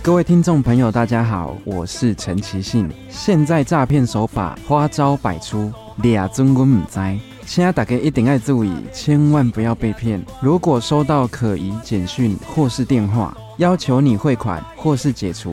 各位听众朋友，大家好，我是陈其信。现在诈骗手法花招百出，俩尊我唔知。现在大家一定要注意，千万不要被骗。如果收到可疑简讯或是电话，要求你汇款或是解除